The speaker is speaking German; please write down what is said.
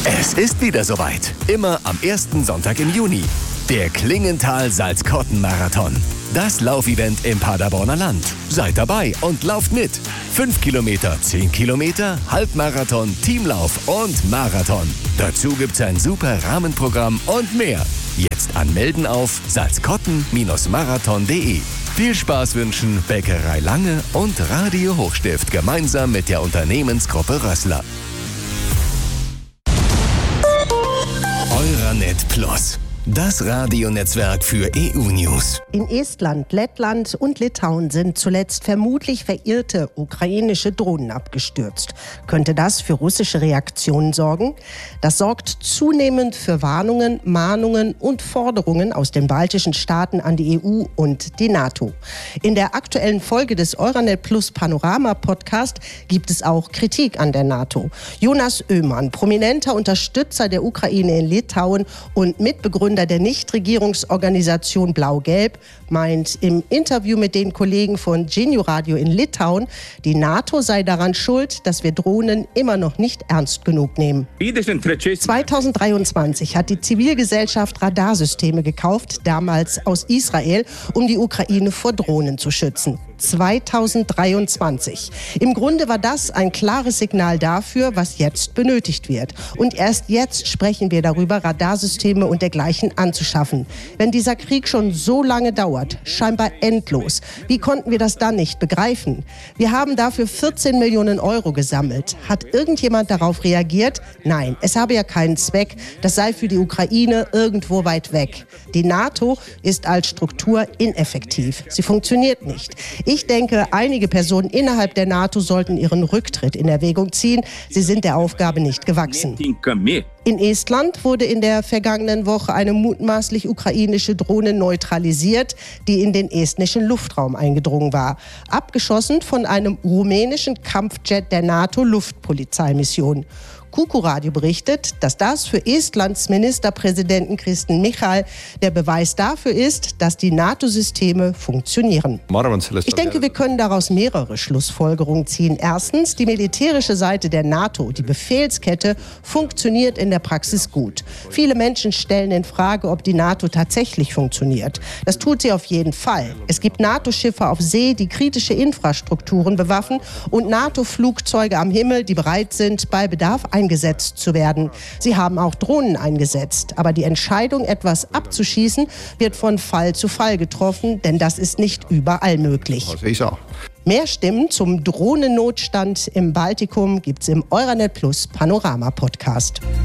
Es ist wieder soweit. Immer am ersten Sonntag im Juni. Der Klingenthal-Salzkotten-Marathon. Das Laufevent im Paderborner Land. Seid dabei und lauft mit. 5 Kilometer, 10 Kilometer, Halbmarathon, Teamlauf und Marathon. Dazu gibt's ein super Rahmenprogramm und mehr. Jetzt anmelden auf salzkotten-marathon.de. Viel Spaß wünschen Bäckerei Lange und Radio Hochstift gemeinsam mit der Unternehmensgruppe Rössler. Euranet Plus, das Radionetzwerk für EU-News. In Estland, Lettland und Litauen sind zuletzt vermutlich verirrte ukrainische Drohnen abgestürzt. Könnte das für russische Reaktionen sorgen? Das sorgt zunehmend für Warnungen, Mahnungen und Forderungen aus den baltischen Staaten an die EU und die NATO. In der aktuellen Folge des Euranet Plus Panorama Podcast gibt es auch Kritik an der NATO. Jonas Öhmann, prominenter Unterstützer der Ukraine in Litauen und Mitbegründer der Nichtregierungsorganisation Blau-Gelb, meint im Interview mit den Kollegen von Genio Radio in Litauen, die NATO sei daran schuld, dass wir Drohnen immer noch nicht ernst genug nehmen. 2023 hat die Zivilgesellschaft Radarsysteme gekauft, damals aus Israel, um die Ukraine vor Drohnen zu schützen. 2023. Im Grunde war das ein klares Signal dafür, was jetzt benötigt wird. Und erst jetzt sprechen wir darüber, Radarsysteme und dergleichen anzuschaffen. Wenn dieser Krieg schon so lange dauert, scheinbar endlos, wie konnten wir das dann nicht begreifen? Wir haben dafür 14 Millionen Euro gesammelt. Hat irgendjemand darauf reagiert? Nein, es habe ja keinen Zweck. Das sei für die Ukraine irgendwo weit weg. Die NATO ist als Struktur ineffektiv. Sie funktioniert nicht. Ich denke, einige Personen innerhalb der NATO sollten ihren Rücktritt in Erwägung ziehen. Sie sind der Aufgabe nicht gewachsen. In Estland wurde in der vergangenen Woche eine mutmaßlich ukrainische Drohne neutralisiert, die in den estnischen Luftraum eingedrungen war. Abgeschossen von einem rumänischen Kampfjet der NATO-Luftpolizeimission. Kuku-Radio berichtet, dass das für Estlands Ministerpräsidenten Kristen Michal der Beweis dafür ist, dass die NATO-Systeme funktionieren. Ich denke, wir können daraus mehrere Schlussfolgerungen ziehen. Erstens, die militärische Seite der NATO, die Befehlskette, funktioniert in der Praxis gut. Viele Menschen stellen in Frage, ob die NATO tatsächlich funktioniert. Das tut sie auf jeden Fall. Es gibt NATO-Schiffe auf See, die kritische Infrastrukturen bewaffnen und NATO-Flugzeuge am Himmel, die bereit sind, bei Bedarf eingesetzt zu werden. Sie haben auch Drohnen eingesetzt. Aber die Entscheidung, etwas abzuschießen, wird von Fall zu Fall getroffen, denn das ist nicht überall möglich. Mehr Stimmen zum Drohnennotstand im Baltikum gibt's im Euranet Plus Panorama Podcast.